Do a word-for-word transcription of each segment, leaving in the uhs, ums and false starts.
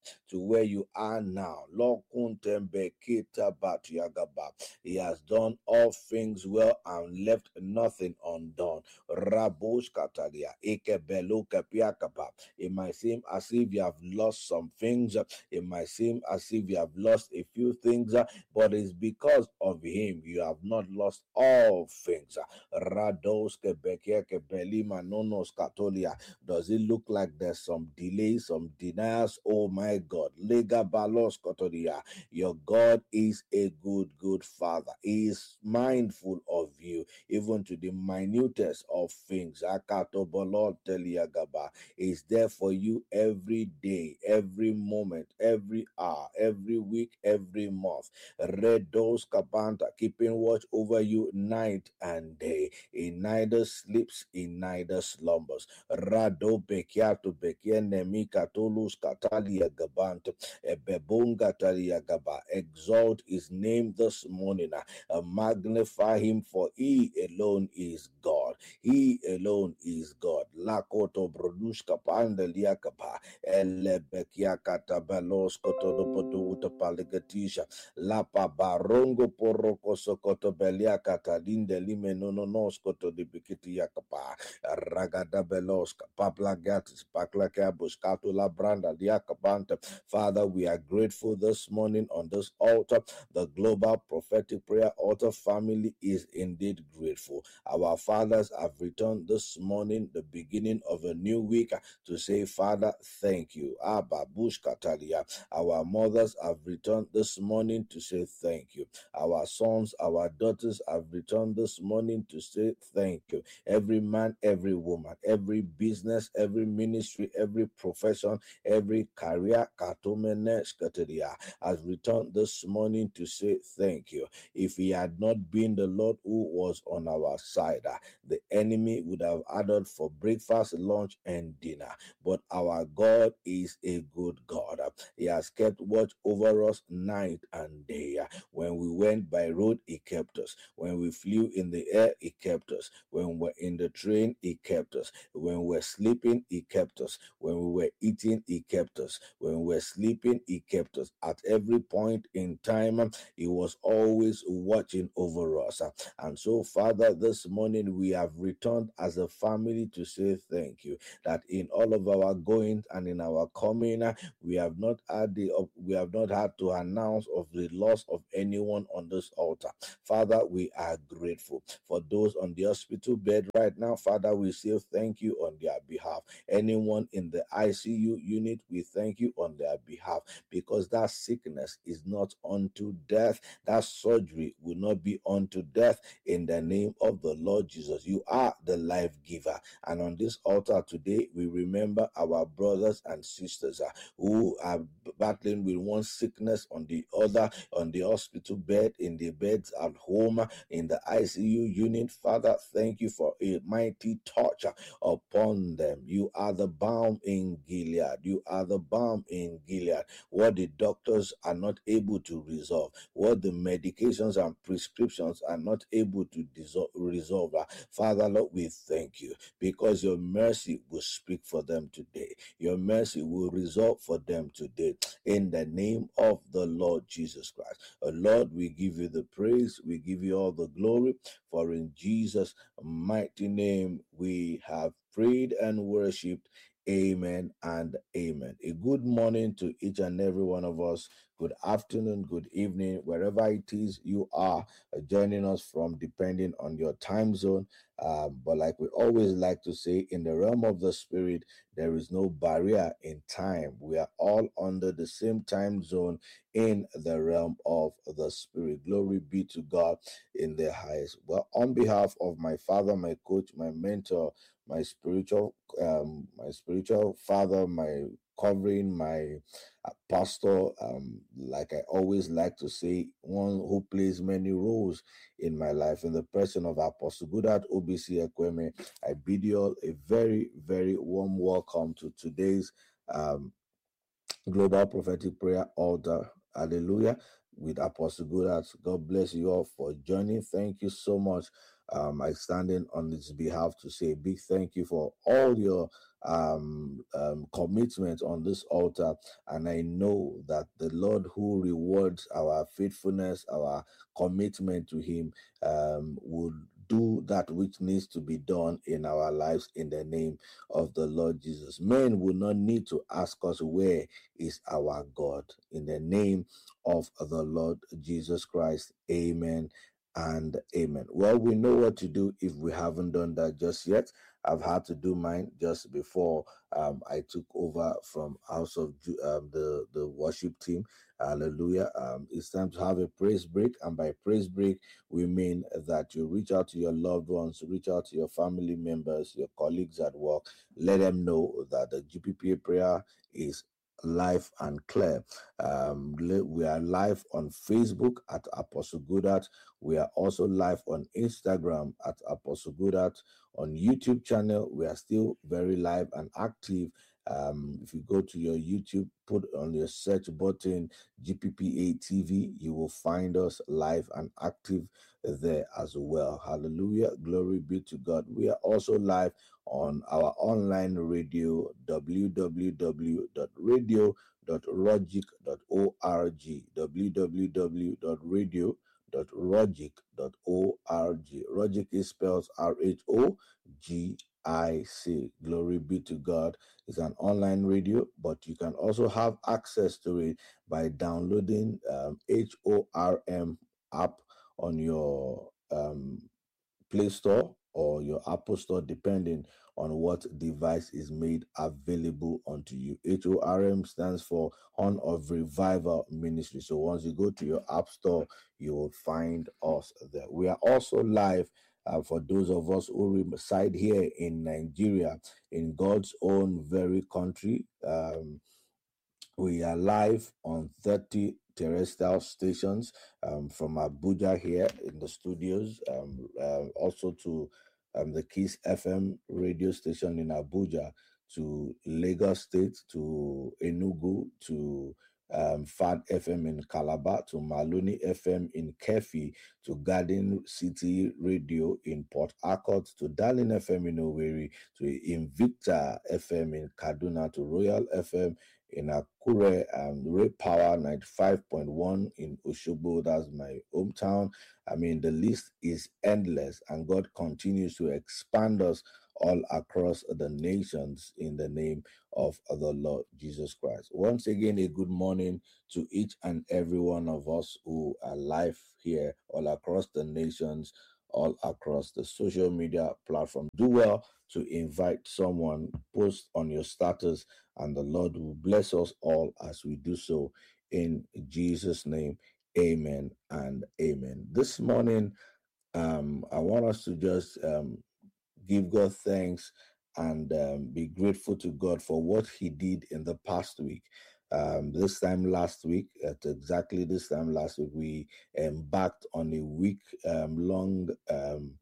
to where you are now. Lord Kuntembe Kita Batiagaba. He has done all things well and left nothing undone. Rabush Katalia. Ike Beluka Piakapa. It might seem as if you have lost some things. It might seem as if you have lost a few things, but it's because of him you have not lost all things. Rados Kebekeke Belima Nonos Katolia. Does it look like there's some delays, some denials? Oh my God. Lega Balos Kotodia. Your God is a good, good Father. He is mindful of you, even to the minutest of things. Akato Bolot Teliagaba is there for you every day, every moment, every hour, every week, every month. Redos Kabanta, keeping watch over you night and day. He neither sleeps, he neither slumbers. Rado Bekiato Bekiene Mikatolus Katalia Gabant, Ebebunga Talia Gaba. Exalt his name this morning. Uh, magnify him, for he alone is God. He alone is God. Lakoto Brodushka Pandelia Kapa, Elebekia Katabalos Kotodopodu Utapaligatisha. Lapa barongo poroko sokoto belia katalinde lime nononos koto di bikiti yakapa ragada beloska papla gatis pakla kabus kato la branda diakabanta. Father, we are grateful this morning on this altar. The Global Prophetic Prayer Altar family is indeed grateful. Our fathers have returned this morning, the beginning of a new week, to say, Father, thank you. Abba Bush Katalia. Our mothers have returned this morning to say thank you. Our sons, our daughters have returned this morning to say thank you. Every man, every woman, every business, every ministry, every profession, every career has returned this morning to say thank you. If he had not been the Lord who was on our side, the enemy would have added for breakfast, lunch, and dinner. But our God is a good God. He has kept watch over us night and day. When we went by road, he kept us. When we flew in the air, he kept us. When we were in the train, he kept us. When we were sleeping, he kept us. When we were eating, he kept us. When we were sleeping, he kept us. At every point in time, he was always watching over us. And so, Father, this morning we have returned as a family to say thank you, that in all of our going and in our coming, we have not had the we have not had to announce of the loss of anyone on this altar. Father, we are grateful for those on the hospital bed right now. Father, we say thank you on their behalf. Anyone in the I C U unit, we thank you on their behalf, because that sickness is not unto death. That surgery will not be unto death. In the name of the Lord Jesus, you are the life giver. And on this altar today, we remember our brothers and sisters uh, who are battling with one sickness on the other, on the hospital bed, in the beds at home, in the I C U unit. Father, thank you for a mighty touch upon them. You are the balm in Gilead. You are the balm in Gilead. What the doctors are not able to resolve, what the medications and prescriptions are not able to dissolve, resolve. Father, Lord, we thank you, because your mercy will speak for them today. Your mercy will resolve for them today. In the name of the Lord Jesus Christ. Uh, Lord, we give you the praise. We give you all the glory. For in Jesus' mighty name we have prayed and worshipped. Amen and amen. A good morning to each and every one of us. Good afternoon, good evening, wherever it is you are uh, joining us from, depending on your time zone. Um, but like we always like to say, in the realm of the spirit, there is no barrier in time. We are all under the same time zone in the realm of the spirit. Glory be to God in the highest. Well, on behalf of my father, my coach, my mentor, my spiritual, um, my spiritual father, my covering, my uh, pastor, um, like I always like to say, one who plays many roles in my life, in the person of Apostle Goodheart O B C Ekweme, I bid you all a very, very warm welcome to today's um, Global Prophetic Prayer Altar. Hallelujah. With Apostle Goodheart. God bless you all for joining. Thank you so much Um, I stand in on its behalf to say a big thank you for all your um, um, commitment on this altar. And I know that the Lord who rewards our faithfulness, our commitment to Him, um, would do that which needs to be done in our lives in the name of the Lord Jesus. Men will not need to ask us, where is our God? In the name of the Lord Jesus Christ. Amen and amen. Well, we know what to do if we haven't done that just yet. I've had to do mine just before um, I took over from House of Ju- um, the the worship team. Hallelujah! Um, it's time to have a praise break, and by praise break we mean that you reach out to your loved ones, reach out to your family members, your colleagues at work, let them know that the G P P A prayer is live and clear. Um, we are live on Facebook at Apostle Goodart. We are also live on Instagram at Apostle Goodart. On YouTube channel, we are still very live and active. Um, if you go to your YouTube, put on your search button G P P A T V, you will find us live and active there as well. Hallelujah. Glory be to God. We are also live on our online radio, w w w dot radio dot rogic dot org, w w w dot radio dot rogic dot org. Rogic is spelled R H O G I C. Glory be to God. It's an online radio, but you can also have access to it by downloading um, H O R M app on your um, Play Store or your Apple Store, depending on what device is made available unto you. H O R M stands for Horn of Revival Ministry. So once you go to your App Store, you will find us there. We are also live uh, for those of us who reside here in Nigeria, in God's own very country. Um, we are live on thirty terrestrial stations, um, from Abuja here in the studios, um, uh, also to um, the Kiss F M radio station in Abuja, to Lagos State, to Enugu, to um, Fad F M in Calabar, to Maloney F M in Kefi, to Garden City Radio in Port Harcourt, to Darling F M in Owerri, to Invicta F M in Kaduna, to Royal F M in Akure, and Ray Power ninety-five point one in Oshobo. That's my hometown. I mean, the list is endless, and God continues to expand us all across the nations in the name of the Lord Jesus Christ. Once again, a good morning to each and every one of us who are live here all across the nations, all across the social media platform. Do well to invite someone, post on your status, and the Lord will bless us all as we do so in Jesus' name. Amen and amen. This morning, um, I want us to just um, give God thanks and um, be grateful to God for what He did in the past week. Um, this time last week, at exactly this time last week, we embarked on a week um, long um,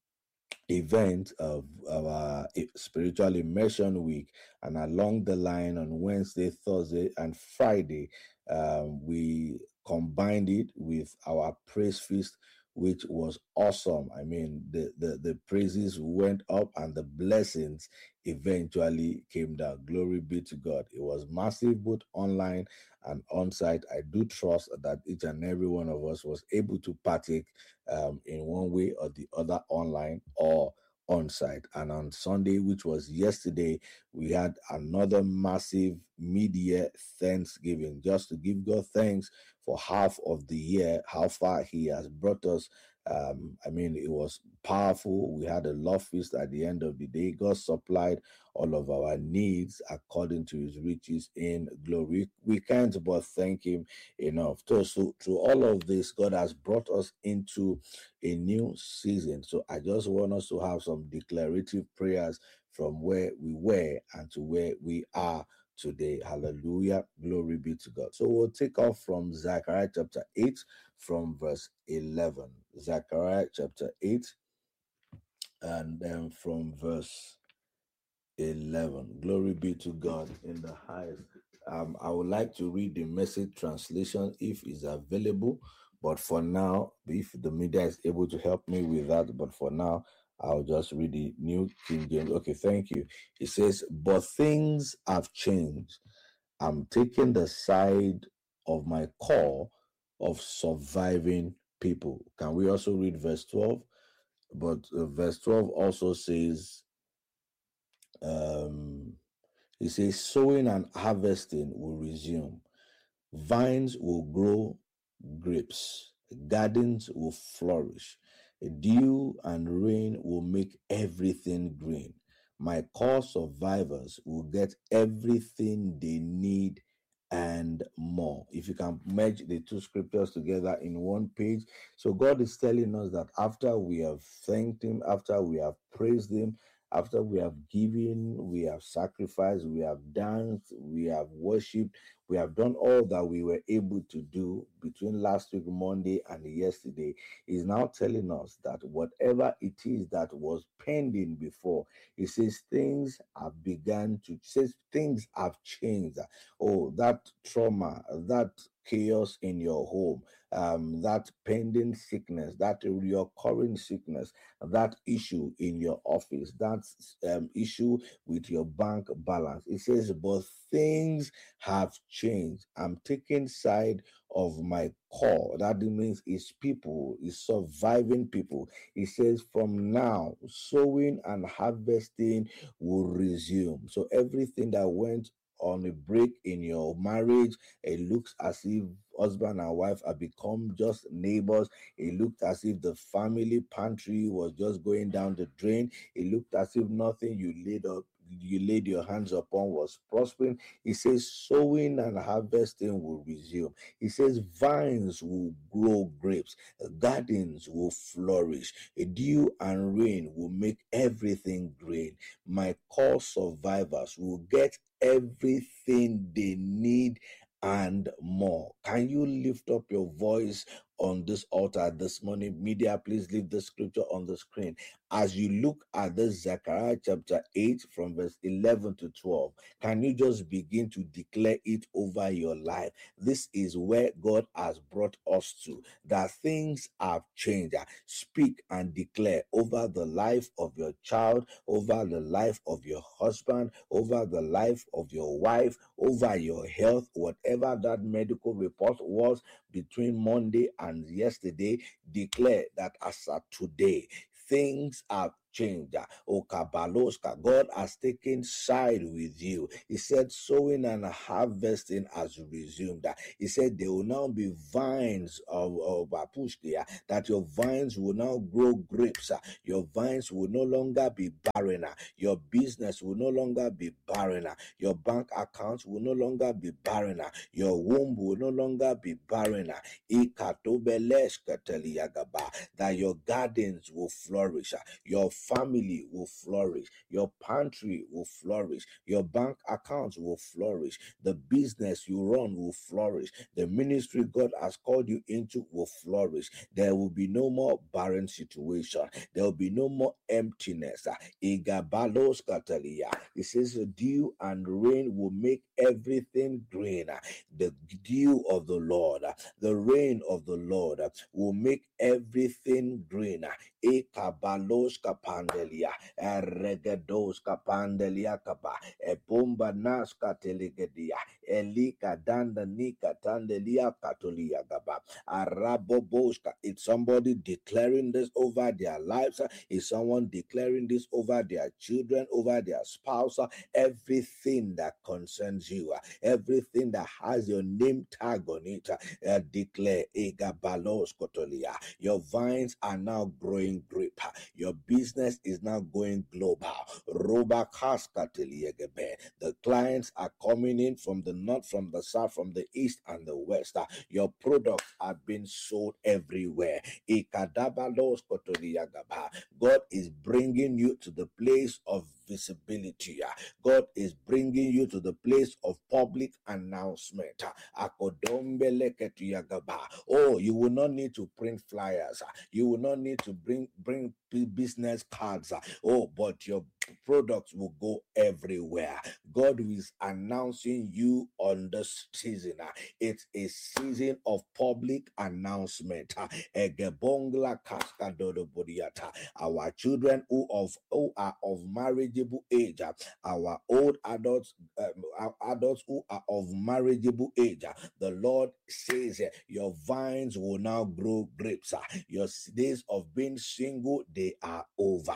event of our spiritual immersion week, and along the line on Wednesday, Thursday, and Friday, um, we combined it with our praise feast, which was awesome. I mean, the, the the praises went up and the blessings eventually came down. Glory be to God. It was massive, both online and on site. I do trust that each and every one of us was able to partake um, in one way or the other, online or on site. And on Sunday, which was yesterday, we had another massive mid-year Thanksgiving, just to give God thanks for half of the year, how far He has brought us. Um, I mean, it was powerful. We had a love feast at the end of the day. God supplied all of our needs according to His riches in glory. We can't but thank Him enough. So, so through all of this, God has brought us into a new season. So I just want us to have some declarative prayers from where we were and to where we are today. Hallelujah. Glory be to God. So we'll take off from Zechariah chapter eight, from verse eleven. Zechariah chapter eight, and then from verse eleven. Glory be to God in the highest. Um, I would like to read the Message translation if it's available. But for now, if the media is able to help me with that, but for now, I'll just read the New King James. Okay, thank you. It says, but things have changed. I'm taking the side of my core of surviving people. Can we also read verse twelve? But uh, verse twelve also says, um, it says, sowing and harvesting will resume. Vines will grow grapes. Gardens will flourish. Dew and rain will make everything green. My core survivors will get everything they need and more. If you can merge the two scriptures together in one page. So God is telling us that after we have thanked Him, after we have praised Him, after we have given, we have sacrificed, we have danced, we have worshipped, we have done all that we were able to do between last week, Monday, and yesterday, is now telling us that whatever it is that was pending before, it says things have begun to, it says things have changed. Oh, that trauma, that chaos in your home, um, that pending sickness, that recurring sickness, that issue in your office, that um, issue with your bank balance. It says, but things have changed. I'm taking side of my core. That means it's people, it's surviving people. It says, from now, sowing and harvesting will resume. So everything that went on a break in your marriage, it looks as if husband and wife have become just neighbors. It looked as if the family pantry was just going down the drain. It looked as if nothing you laid up you laid your hands upon was prospering. It says sowing and harvesting will resume. It says vines will grow grapes, gardens will flourish, dew and rain will make everything green. My core survivors will get everything they need and more. Can you lift up your voice on this altar this morning? Media, please leave the scripture on the screen. As you look at this Zechariah chapter eight from verse eleven to twelve, can you just begin to declare it over your life? This is where God has brought us to, that things have changed. Speak and declare over the life of your child, over the life of your husband, over the life of your wife, over your health, whatever that medical report was between Monday and yesterday. Declare that as of today, things have changed. Oh, Kabaloska, God has taken side with you. He said sowing and harvesting has resumed. He said there will now be vines of, of Bapushkia, that your vines will now grow grapes. Your vines will no longer be barren. Your business will no longer be barren. Your bank accounts will no longer be barren. Your womb will no longer be barren. That your gardens will flourish. Your family will flourish. Your pantry will flourish. Your bank accounts will flourish. The business you run will flourish. The ministry God has called you into will flourish. There will be no more barren situation. There will be no more emptiness. Igabalos katalia. It says the dew and rain will make everything green. The dew of the Lord, the rain of the Lord will make everything green. Ekabalos kapandelia, eregedos kapandelia kapa, ebomba nas katelegedia, elika danda nika tandelia katolia gaba, araboboska. It's somebody declaring this over their lives. Is someone declaring this over their children, over their spouse, everything that concerns you, everything that has your name tag on it, uh, declare Egabalos Kotolia. Your vines are now growing grape. Your business is now going global. Roba Kaskateliegebe. The clients are coming in from the north, from the south, from the east and the west. Your products are being sold everywhere. Ikadabalos Kotoliagaba. God is bringing you to the place of visibility. God is bringing you to the place of public announcement. Oh, you will not need to print flyers. You will not need to bring bring business cards. Oh, but your products will go everywhere. God is announcing you on this season. It's a season of public announcement. Egebongla kaskadodo bodiata. Our children who of who are of marriageable age, our old adults, um, our adults who are of marriageable age. The Lord says, your vines will now grow grapes. Your days of being single, they are over.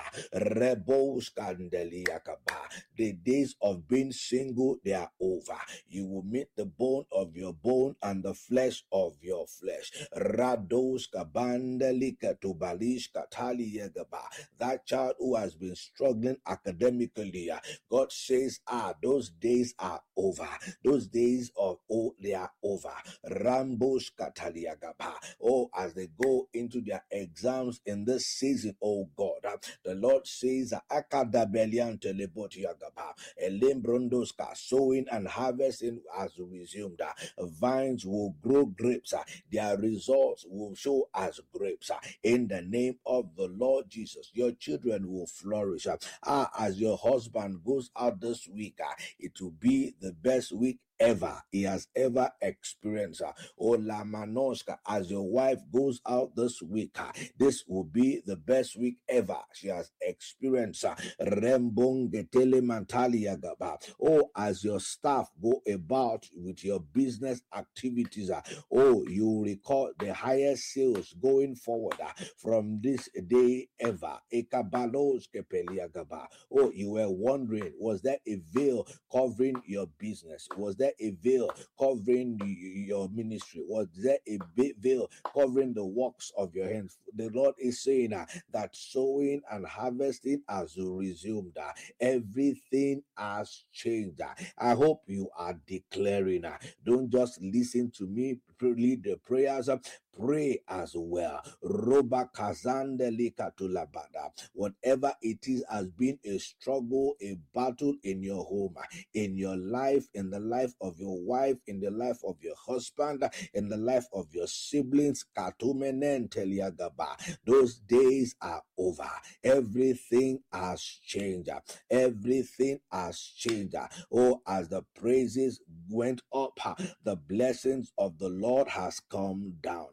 Rebels Kandeliakaba. The days of being single, they are over. You will meet the bone of your bone and the flesh of your flesh. Rados Kabandelika Tubalish Katali Yagaba. That child who has been struggling academically, God says, ah, those days are over. Those days of oh, they are over. Rambos Kataliagaba. Oh, as they go into their exams in this season, oh God, uh, the Lord says, Akadabelian Telebotiagaba, Elimbrondoska, sowing and harvesting has resumed. Uh, vines will grow grapes. Uh, their results will show as grapes. Uh, in the name of the Lord Jesus, your children will flourish. Uh, ah, as your husband goes out this week, uh, it will be the best week ever he has ever experienced. Oh, Lamanoska, as your wife goes out this week, this will be the best week ever she has experienced. Rembongetele Mantaliagaba. Oh, as your staff go about with your business activities, oh, you record the highest sales going forward from this day ever. Ekabalos Kepeliagaba. Oh, you were wondering, was there a veil covering your business? Was there a veil covering your ministry? Was there a veil covering the works of your hands? The Lord is saying uh, that sowing and harvesting has resumed. Uh, everything has changed. Uh, I hope you are declaring. Uh, don't just listen to me lead the prayers. Uh, pray as well. Roba kazandelika tulabada. Whatever it is has been a struggle, a battle in your home, in your life, in the life of your wife, in the life of your husband, in the life of your siblings. Katumenen teliagaba. Those days are over. Everything has changed. Everything has changed. Oh, as the praises went up, the blessings of the Lord has come down.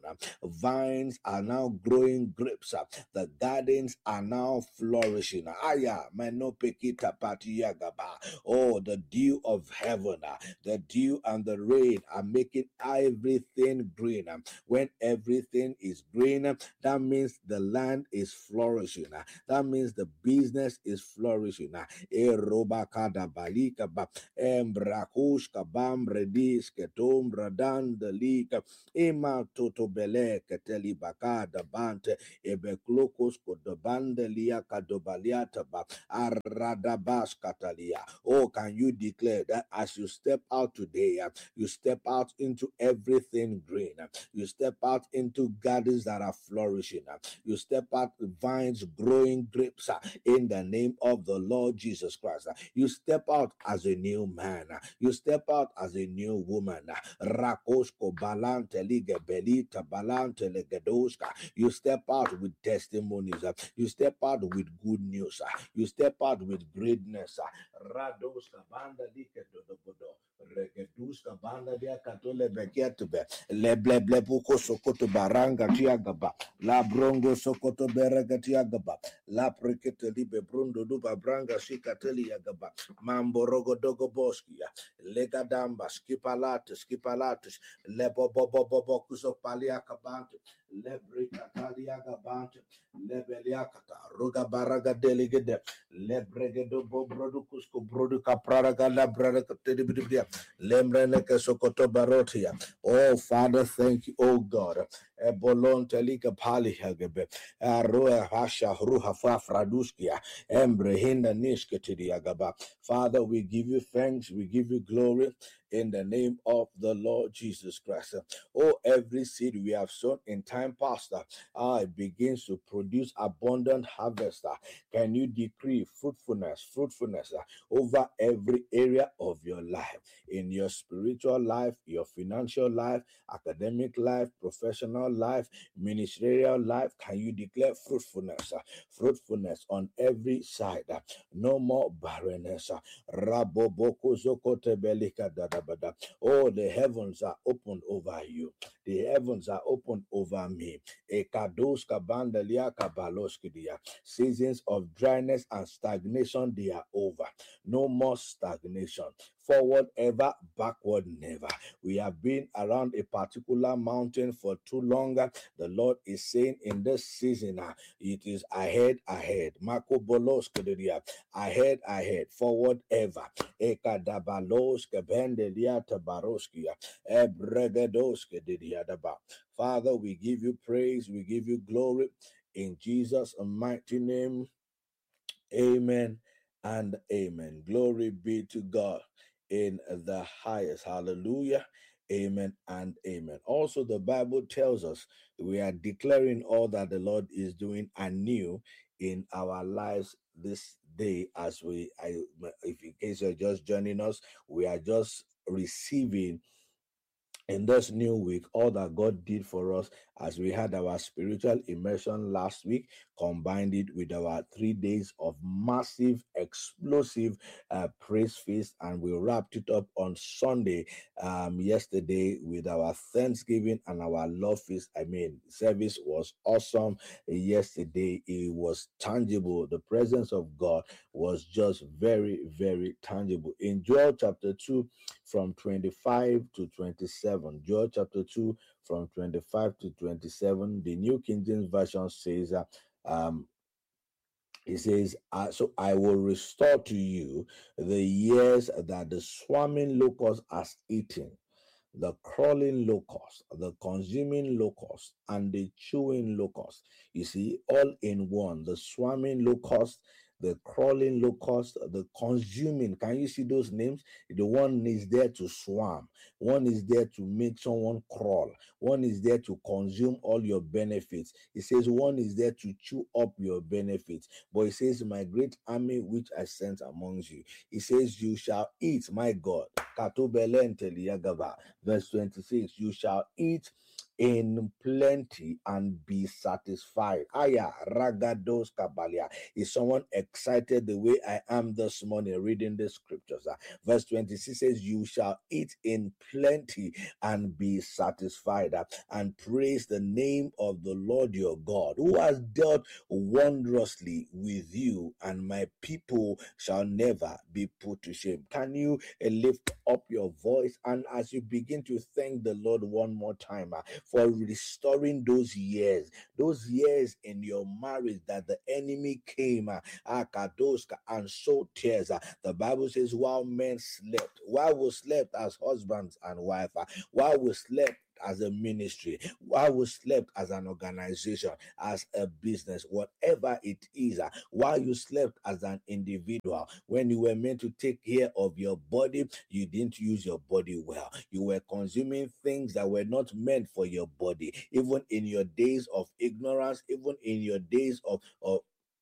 Vines are now growing grapes. The gardens are now flourishing. Aya menopekita patiyagaba. Oh, the dew of heaven, the dew and the rain are making everything green. When everything is green, that means the land is flourishing. That means the business is flourishing. Erobakada balika ba embrakushka bam redis ketom radan delika ema totobele keteli bakada bante ebeklokos kodobandelia kadobaliata ba aradabas katalia. Oh, can you declare that as you step out today, uh, you step out into everything green. Uh, you step out into gardens that are flourishing. Uh, you step out vines growing grapes uh, in the name of the Lord Jesus Christ. Uh, you step out as a new man. Uh, you step out as a new woman. Uh, Rakosko balante lige belita balante legedoska. You step out with testimonies. Uh, you step out with good news. Uh, you step out with greatness. Uh, Radoska banda like dodobodo. Regeduska banda dia katole bekiatube. Lebleble buko sokoto baranga tiagaba. La brongo sokoto berega tiagaba. La prekete libe brundo duba branga shikateli yagaba. Mambo rogo dogo boskia. Lega damba skipalate skipalatus. Lebo bobo bobo kuso paliakabante. Lebrika taliagabante. Lebeliakata. Ruga baraga deligede. Lebregedo bobrodukus ko broduka praraga la braraga tedibidibia. Lemreneke sokoto barotia. Oh, Father, thank you, oh God. Ebolon telika pali hagebe. Aroa hasha ruha fa fraduskia. Embre hinda nishke tidiagaba. Father, we give you thanks, we give you glory in the name of the Lord Jesus Christ. Oh, every seed we have sown in time past, ah, it begins to produce abundant harvest. Can you decree fruitfulness, fruitfulness over every area of your life, in your spiritual life, your financial life, academic life, professional life, ministerial life, can you declare fruitfulness? uh, Fruitfulness on every side. uh, No more barrenness. uh, Raboboko zokote belika dadabada. Oh, the heavens are opened over you. The heavens are opened over me. Ekados kabandalia kabaloskidia. Seasons of dryness and stagnation, they are over. No more stagnation. Forward ever, backward never. We have been around a particular mountain for too long. The Lord is saying in this season, uh, it is ahead, ahead. Marco Bolos Kedia, ahead, ahead, forward ever. Ekadabalos Kebendelia Tabaroskia, Ebregados Kediadaba. Father, we give you praise, we give you glory in Jesus' mighty name. Amen and amen. Glory be to God in the highest. Hallelujah. Amen and amen. Also, the Bible tells us we are declaring all that the Lord is doing anew in our lives this day. As we, I, if in case you're just joining us, we are just receiving in this new week all that God did for us as we had our spiritual immersion last week, combined it with our three days of massive, explosive uh, praise feast, and we wrapped it up on Sunday um, yesterday with our Thanksgiving and our love feast. I mean, service was awesome yesterday. It was tangible. The presence of God was just very, very tangible. In Joel chapter two, from twenty-five to twenty-seven, Joel chapter two, from twenty-five to twenty-seven, the New King James Version says, uh, um, it says, uh, so I will restore to you the years that the swarming locust has eaten, the crawling locust, the consuming locust, and the chewing locust. You see, all in one, the swarming locust, the crawling locust, the consuming. Can you see those names? The one is there to swarm, one is there to make someone crawl, one is there to consume all your benefits. It says one is there to chew up your benefits. But it says, my great army which I sent amongst you. It says, you shall eat, my God. Verse twenty-six, you shall eat in plenty and be satisfied. Aya, ragados kabalia. Is someone excited the way I am this morning reading the scriptures? Uh, verse twenty-six says, you shall eat in plenty and be satisfied, uh, and praise the name of the Lord your God, who has dealt wondrously with you, and my people shall never be put to shame. Can you uh, lift up your voice, and as you begin to thank the Lord one more time uh, for restoring those years, those years in your marriage that the enemy came uh, and sowed tears. Uh, the Bible says, while men slept, while we slept as husbands and wife, uh, while we slept as a ministry, while we slept as an organization, as a business, whatever it is, uh, while you slept as an individual, when you were meant to take care of your body, you didn't use your body well. You were consuming things that were not meant for your body. Even in your days of ignorance, even in your days of, of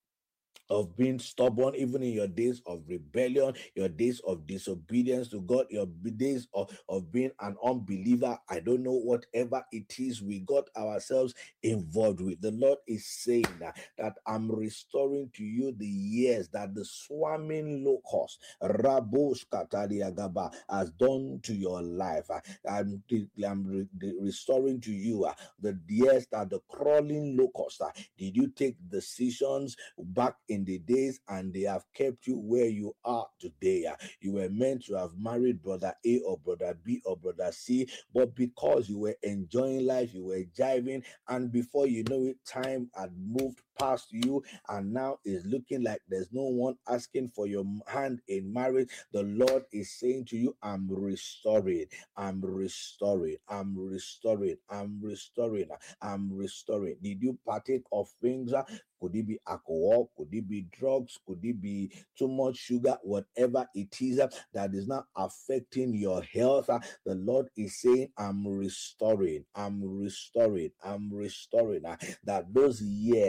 of being stubborn, even in your days of rebellion, your days of disobedience to God, your days of, of being an unbeliever. I don't know, whatever it is we got ourselves involved with. The Lord is saying that, that I'm restoring to you the years that the swarming locust, Rabos Kataliagaba, has done to your life. I'm, I'm re- restoring to you uh, the years that the crawling locust, uh, did you take decisions back in the days and they have kept you where you are today? Uh, you were meant to have married brother A or brother B or brother C, but because you were enjoying life, you were jiving, and before you know it, time had moved past you, and now it's looking like there's no one asking for your hand in marriage. The Lord is saying to you, I'm restoring, I'm restoring, I'm restoring, I'm restoring, I'm restoring. Did you partake of things? Uh, Could it be alcohol? Could it be drugs? Could it be too much sugar? Whatever it is uh, that is not affecting your health, uh, the Lord is saying, I'm restoring, I'm restoring, I'm restoring. Uh, that those years, those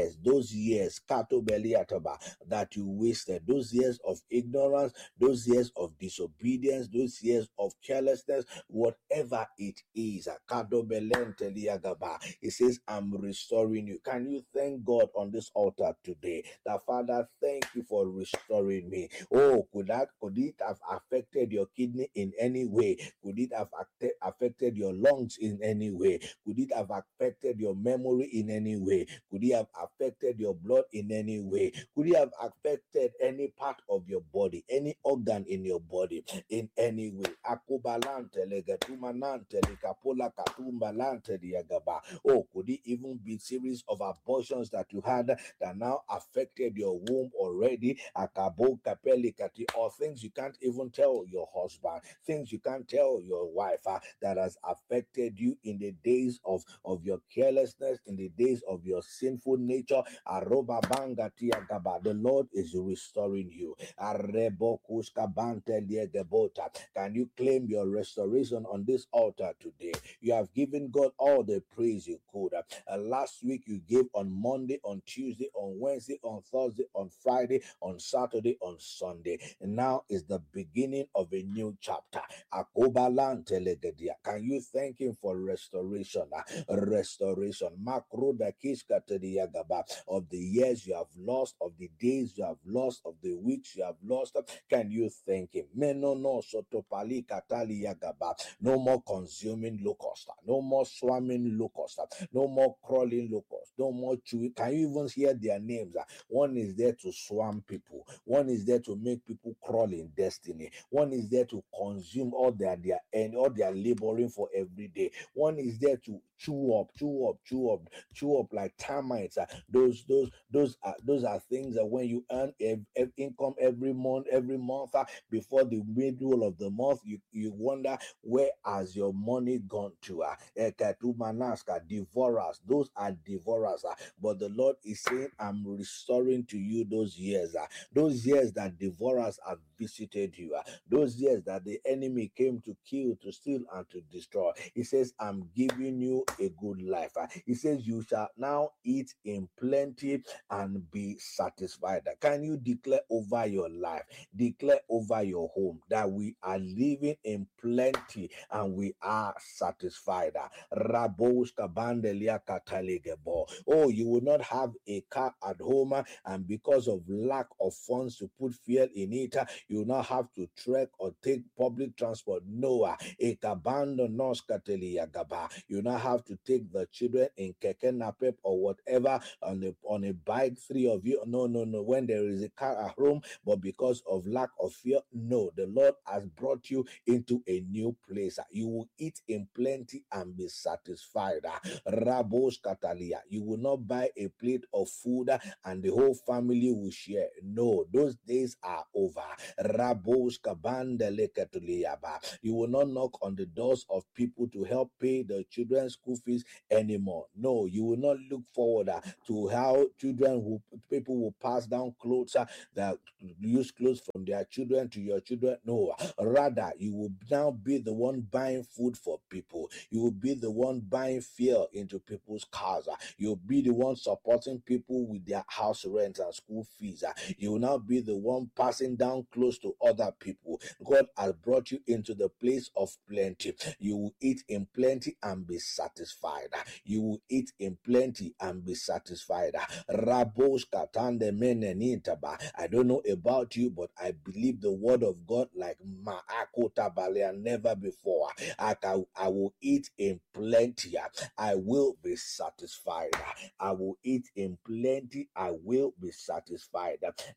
those years, kato beliataba, that you wasted, those years of ignorance, those years of disobedience, those years of carelessness, whatever it is. Kado belente liagaba. It says, I'm restoring you. Can you thank God on this altar today that, Father, thank you for restoring me? Oh, could that could it have affected your kidney in any way? Could it have acte- affected your lungs in any way? Could it have affected your memory in any way? Could it have affected your blood in any way? Could it have affected any part of your body, any organ in your body in any way? Akubalante legetumanante likapola katumbalante diagaba. Oh, could it even be series of abortions that you had that now affected your womb already? Akabo kapeli kati, or things you can't even tell your husband, things you can't tell your wife uh, that has affected you in the days of, of your carelessness, in the days of your sinful nature. Aroba banga tiagaba. The Lord is restoring you. Arebo kuskabante liegebota. Can you claim your restoration on this altar today? You have given God all the praise you could. Uh, last week you gave on Monday, on Tuesday, on Wednesday, on Thursday, on Friday, on Saturday, on Sunday. And now is the beginning of a new chapter. Akobalante legedia. Can you thank him for restoration? Uh, restoration. Makroda kiskatediagaba. Of the years you have lost, of the days you have lost, of the weeks you have lost. Can you thank him? Menono sotopali katali yagaba. No more consuming locust, no more swarming locust, no more crawling locust, no more chewing. Can you even hear their names? One is there to swarm people, one is there to make people crawl in destiny, one is there to consume all their their and all their laboring for every day, one is there to chew up, chew up, chew up, chew up like termites. Uh, those, those, those are those are things that when you earn ev- ev- income every month, every month uh, before the middle of the month, you you wonder where has your money gone to? Uh, Ekatumanaska, devourers, those are devourers. Uh, but the Lord is saying, I'm restoring to you those years, uh, those years that devourers have visited you, uh, those years that the enemy came to kill, to steal, and to destroy. He says, I'm giving you a good life. Uh, he says, you shall now eat in plenty and be satisfied. Can you declare over your life, declare over your home that we are living in plenty and we are satisfied? Rabos kabandelia katalegebo. Oh, you will not have a car at home, uh, and because of lack of funds to put fuel in it, uh, you will not have to trek or take public transport. No, uh, ekabando nos kateliagaba. You will not have to take the children in keke napep or whatever on a on a bike, three of you. No, no, no. When there is a car at home, but because of lack of fear, no. The Lord has brought you into a new place. You will eat in plenty and be satisfied. Rabos katalia. You will not buy a plate of food and the whole family will share. No, those days are over. Rabos kabandele ketuliaba. You will not knock on the doors of people to help pay the children's school fees anymore. No, you will not look forward uh, to how children who people will pass down clothes uh, that use clothes from their children to your children. No, rather you will now be the one buying food for people. You will be the one buying fuel into people's cars. uh, You'll be the one supporting people with their house rent and school fees. uh, You will now be the one passing down clothes to other people. God has brought you into the place of plenty. You will eat in plenty and be satisfied. You will eat in plenty and be satisfied. Rabos katande menenitaba. I don't know about you, but I believe the word of God like maakota balea never before. I, can, I will eat in plenty. I will be satisfied. I will eat in plenty. I will be satisfied.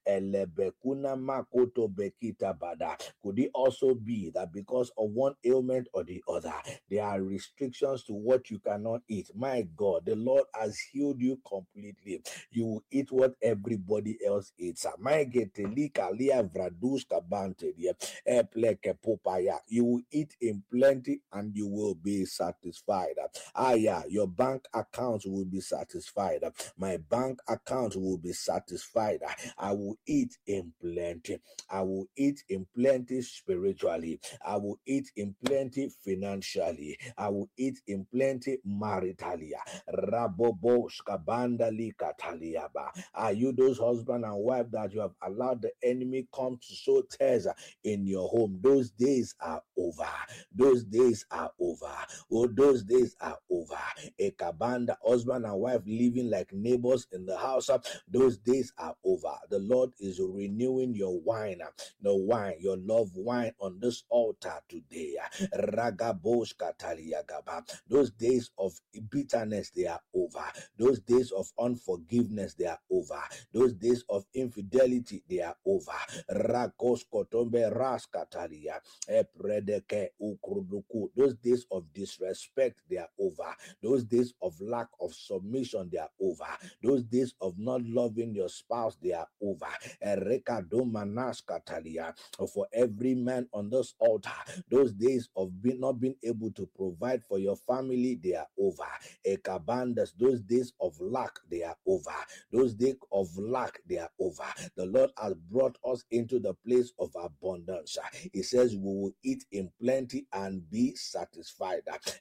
Elebekuna makoto bekita bada. Could it also be that because of one ailment or the other, there are restrictions to what you cannot eat? My God, the Lord has healed you completely. You will eat what everybody else eats. My getelika lia vraduska bante dia epleke popaya. You will eat in plenty and you will be satisfied. Ah, yeah, your bank account will be satisfied. My bank account will be satisfied. I will eat in plenty. I will eat in plenty spiritually. I will eat in plenty financially. I will eat in plenty plenty maritalia. Rabobosh kabanda likataliaba. Are you those husband and wife that you have allowed the enemy come to sow tears in your home? Those days are over. Those days are over. Oh, those days are over. A kabanda, husband and wife living like neighbors in the house. Those days are over. The Lord is renewing your wine, the wine, your love wine on this altar today. Ragabosh kataliagaba. Those days of bitterness, they are over. Those days of unforgiveness, they are over. Those days of infidelity, they are over. Rakos kotombe ras katalia. Epredeke ukruduku. Those days of disrespect, they are over. Those days of lack of submission, they are over. Those days of not loving your spouse, they are over. Ereka domanas katalia. For every man on this altar, those days of being, not being able to provide for your family, they are over. Ekabandas, those days of lack, they are over. Those days of lack, they are over. The Lord has brought us into the place of abundance. He says we will eat in plenty and be satisfied.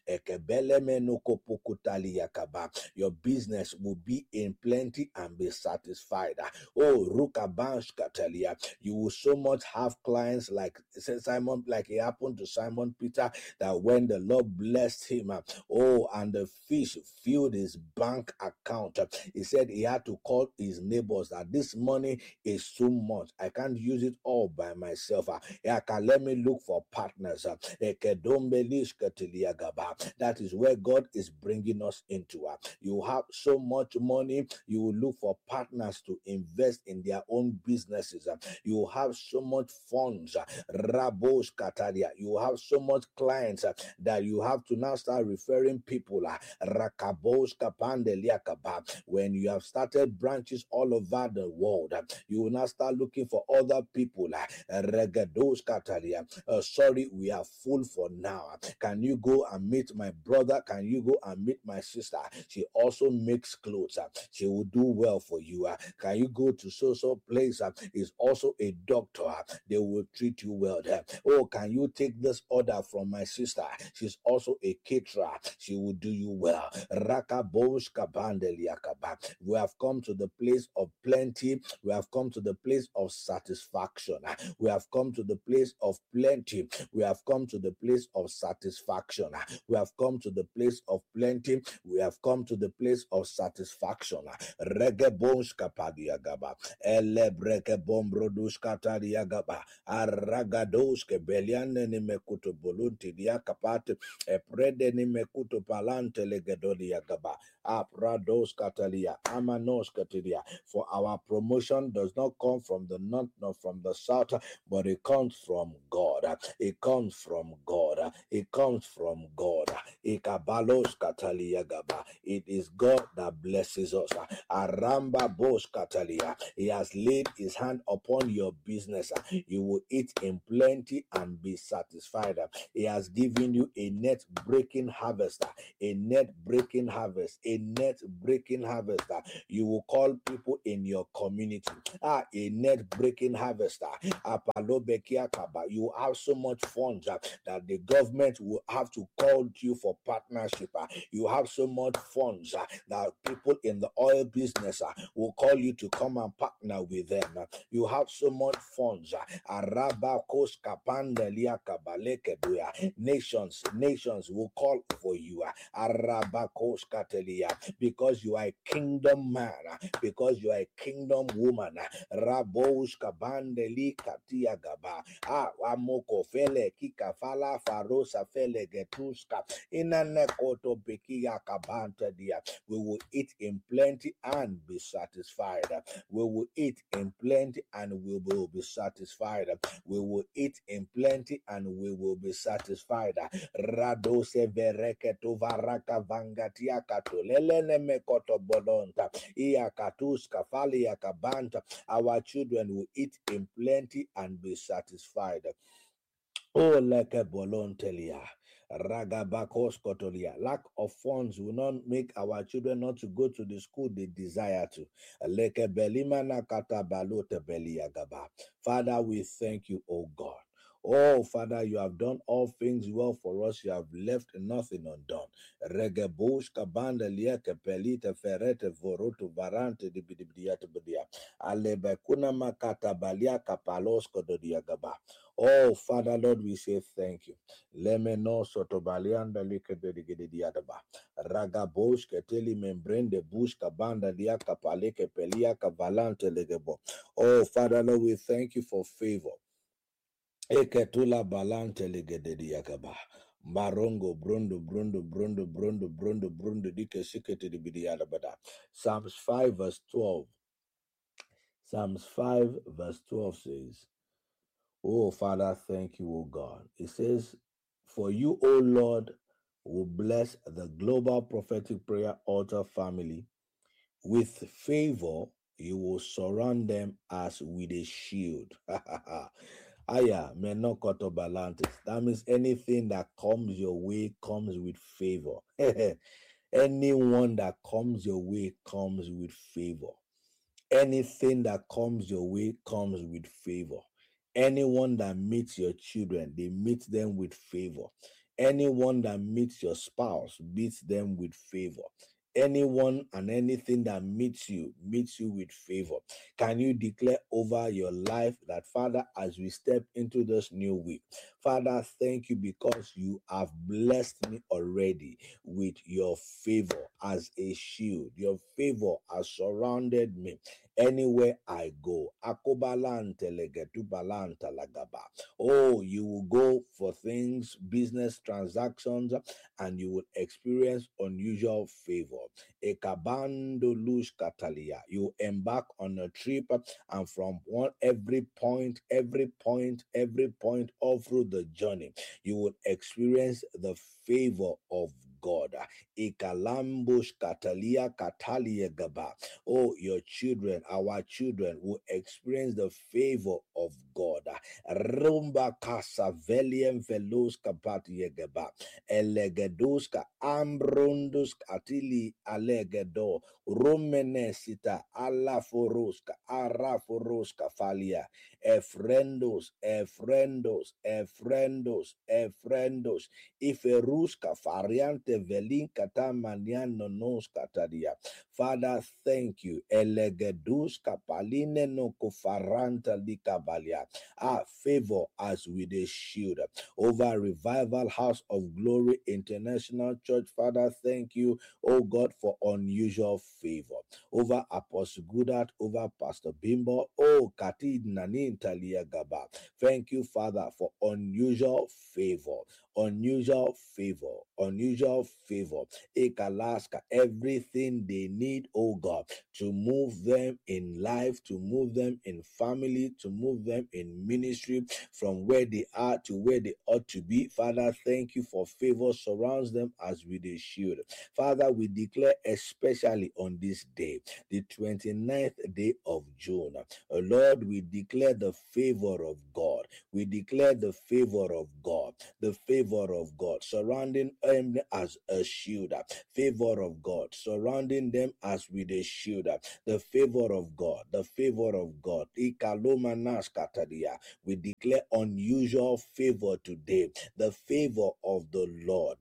Your business will be in plenty and be satisfied. Oh, Rukabansh Katalia, you will so much have clients like Simon, like it happened to Simon Peter, that when the Lord blessed him, oh, and the fish filled his bank account, he said he had to call his neighbors that this money is too much. I can't use it all by myself. Yeah, can let me look for partners. That is where God is bringing us into. You have so much money, you will look for partners to invest in their own businesses. You have so much funds. Rabos Kataria. You have so much clients that you have to now start referring people. Rakabos Kapandeliakaba. When you have started branches all over the world, you will now start looking for other people. Regados Kataria. Uh, sorry, we are full for now. Can you go and meet my brother? Can you go and meet my sister? She also makes clothes. She will do well for you. Can you go to so-so place? Is also a doctor. They will treat you well there. Oh, can you take this order from my sister? She's also a caterer. She will do you well. Rakabosh kabandeliakaba. We have come to the place of plenty. We have come to the place of satisfaction. We have come to the place of plenty. We have come to the place of satisfaction. We have come to the place of plenty. We have come to the place of satisfaction. Regebosh kapadiagaba. Elebreke bombrodush katadiagaba. Aragadosh kebeliane ni mekuto bolunti diakapate. Eprede ni mekuto palante legedodiagaba. Aprados katalia. Amanos katilia. For our promotion does not come from the north nor from the south, but it comes from God. It comes from God. It comes from God. Ikabalos katalia gaba. It is God that blesses us. Aramba bosh katalia. He has laid his hand upon your business. You will eat in plenty and be satisfied. He has given you a net breaking harvest. A net breaking harvest. A net breaking harvest. You will call people in your community. Ah, a net breaking harvester. You have so much funds uh, that the government will have to call you for partnership. Uh, you have so much funds uh, that people in the oil business uh, will call you to come and partner with them. Uh, you have so much funds. Uh, nations, nations will call for you. Uh, because you are a kingdom man, uh, because you are a kingdom woman. Uh, Rabosh kabandeli katia gaba. Ah, amoko fele kika fala farosa fele getuska. Inane koto bekia kabanta dia. We will eat in plenty and be satisfied. We will eat in plenty and we will be satisfied. We will eat in plenty and we will be satisfied. Radose vereke to varaka vangatia kato lelene mekoto bolonta. Iya katuska fali yakabanta. Our children will eat in plenty and be satisfied. Oh, like a bolontelia. Ragabakos kotolia. Lack of funds will not make our children not to go to the school they desire to. Leke belimana kata balote beliagaba. Father, we thank you, oh God. Oh, Father, you have done all things well for us. You have left nothing undone. Regebush kabanda lieke pelite ferete vorotu varante di bidibidiate bidia. Alebekuna makata balia kapalosko dodiagaba. Oh, Father, Lord, we say thank you. Lemeno sotobalianda like diadaba. Ragabosh keteli membrende bush kabanda lia kapaleke pelia kavalante legebo. Oh, Father, Lord, we thank you for favor. Eketula balante legededi yakaba. Marongo brundo brundo brundo brundo brundo brundo dike sikete di bidiyada bada. Psalms five verse twelve. Psalms five verse twelve says, Oh, Father, thank you, O God. It says, for you, O Lord, will bless the Global Prophetic Prayer Altar family. With favor, you will surround them as with a shield. Aya, menokoto balantes. That means anything that comes your way comes with favor. Anyone that comes your way comes with favor. Anything that comes your way comes with favor. Anyone that meets your children, they meet them with favor. Anyone that meets your spouse meets them with favor. Anyone and anything that meets you, meets you with favor. Can you declare over your life that, Father, as we step into this new week, Father, thank you because you have blessed me already with your favor as a shield. Your favor has surrounded me anywhere I go. Akobalante legetubalanta lagaba. Oh, you will go for things, business transactions, and you will experience unusual favor. Ekabando lush katalia. You embark on a trip, and from one every point, every point, every point all through the journey, you will experience the favor of God. Ikalambush katalia katalia gaba. Oh, your children, our children will experience the favor of God. Rumba casa veliem velos kapati gaba. Elegedoska ambrundus atili alegedo. Rumenesita alaforoska araforoska falia. Efrendos, efrendos, efrendos, efrendos. Iferuska variante velinka tamaniano nos katadia. Father, thank you. Elegeduska paline no kofaranta likabalia. Our favor as with a shield over Revival House of Glory International Church. Father, thank you, oh God, for unusual favor over Apostle Goodart, over Pastor Bimbo, oh Katid Nanin Talia Gaba. Thank you, Father, for unusual favor, unusual favor, unusual favor. Ekalaska, everything they need, oh God, to move them in life, to move them in family, to move them in ministry from where they are to where they ought to be. Father, thank you for favor surrounds them as with a shield. Father, we declare especially on this day, the twenty-ninth day of June, uh, Lord, we declare the favor of God. We declare the favor of God, the favor of God surrounding them as a shield, favor of God surrounding them as with a shield, the favor of God, the favor of God. We declare unusual favor today, the favor of the Lord.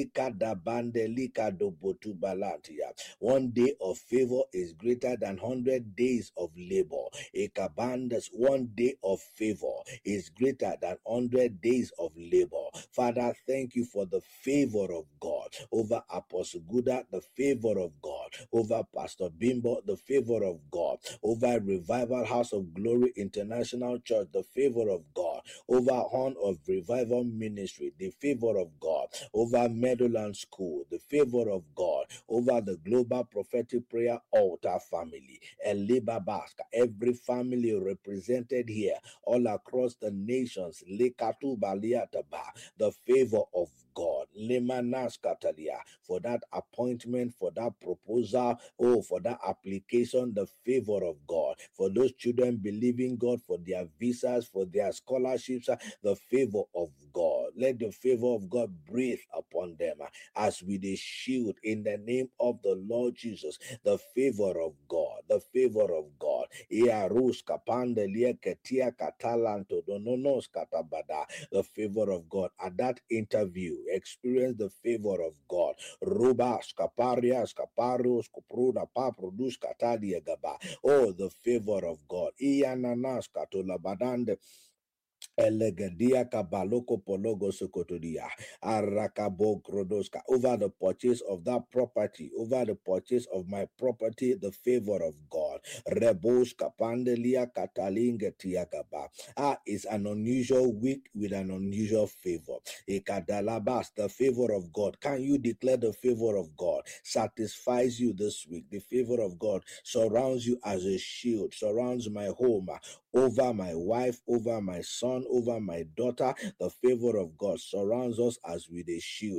One day of favor is greater than one hundred days of labor. Ekabandas, one day of favor is greater than one hundred days of labor. Father, thank you for the favor of God over Apostle Guda, the favor of God over Pastor Bimbo, the favor of God over Revival House of Glory International Church, the favor of God over Horn of Revival Ministry, the favor of God over Meadowland School, the favor of God over the Global Prophetic Prayer Altar family, Elibabaska, every family represented here all across the nations, Lekatu Baliataba, the favor of God, Lemanas Katalia, for that appointment, for that proposal, oh, for that application, the favor of God, for those children believing God for their visas, for their scholarships, the favor of God. Let the favor of God breathe upon them uh, as we they shield in the name of the Lord Jesus. The favor of God, the favor of God. Iarus kapande lieketia katalanto dononos katabada. The favor of God. At that interview, experience the favor of God. Ruba scaparia scaparus cupruda pa produce katadia gaba. Oh, the favor of God. Iananas katolabadande. Elegedia kabaloko pologo sokotodia arakabo krodoska over the purchase of that property, over the purchase of my property, the favor of God. Rebos kapandelia katalinga tiagaba. Ah, it's an unusual week with an unusual favor. Ekadalabas, the favor of God. Can you declare the favor of God satisfies you this week? The favor of God surrounds you as a shield, surrounds my home, over my wife, over my son, over my daughter. The favor of God surrounds us as with a shield.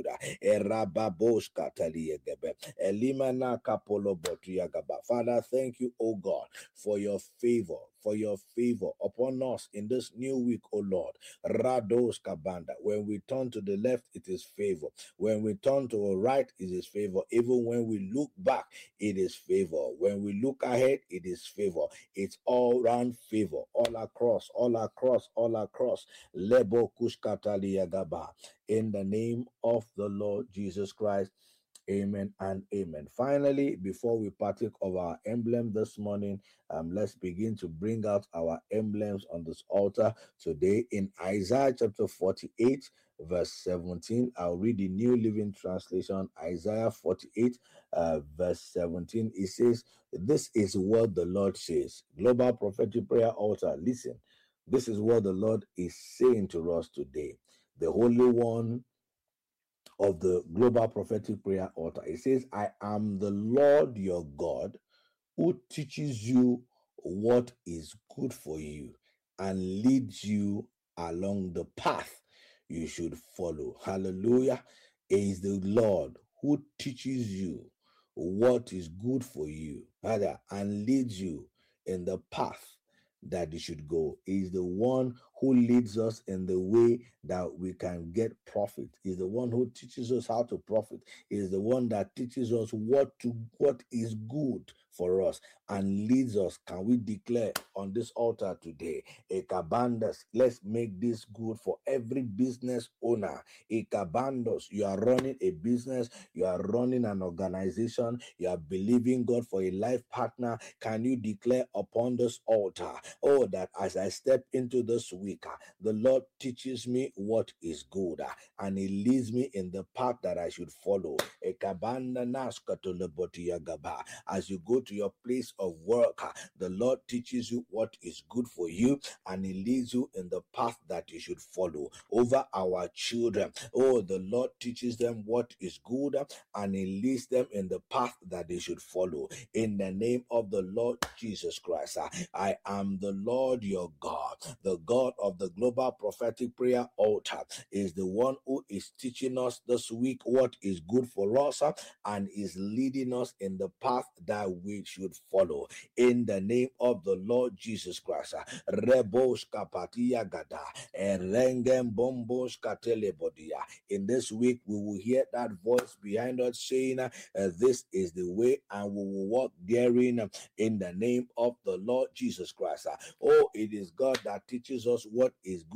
Father, thank you, O God, for your favor, for your favor upon us in this new week, O Lord. Rados kabanda. When we turn to the left, it is favor. When we turn to the right, it is favor. Even when we look back, it is favor. When we look ahead, it is favor. It's all round favor, all across, all across, all across. Lebo kushkatali yagaba. In the name of the Lord Jesus Christ. Amen and amen. Finally, before we partake of our emblem this morning, um, let's begin to bring out our emblems on this altar today in Isaiah chapter forty-eight, verse seventeen. I'll read the New Living Translation, Isaiah forty-eight, uh, verse seventeen. It says, "This is what the Lord says." Global Prophetic Prayer Altar, listen. This is what the Lord is saying to us today. The Holy One of the Global Prophetic Prayer Altar. It says, "I am the Lord your God who teaches you what is good for you and leads you along the path you should follow." Hallelujah. It is the Lord who teaches you what is good for you and leads you in the path that you should go. He is the one who leads us in the way that we can get profit. He is the one who teaches us how to profit. He is the one that teaches us what to what is good for us and leads us. Can we declare on this altar today, Ekabandas, let's make this good for every business owner. Ekabandos, you are running a business, you are running an organization, you are believing God for a life partner. Can you declare upon this altar, oh, that as I step into this week, uh, the Lord teaches me what is good, uh, and He leads me in the path that I should follow. As you go to your place of work, uh, the Lord teaches you what is good for you, and He leads you in the path that you should follow. Over our children, oh, the Lord teaches them what is good, uh, and He leads them in the path that they should follow. In the name of the Lord Jesus Christ, uh, I am the Lord your God. The God of the Global Prophetic Prayer Altar is the one who is teaching us this week what is good for us, uh, and is leading us in the path that we should follow. In the name of the Lord Jesus Christ. uh, Rebos kapatia gada, erengem bombos katelebodia. In this week, we will hear that voice behind us saying, uh, "This is the way, and we will walk therein." uh, In the name of the Lord Jesus Christ. Uh, Oh, it is God that teaches us what is good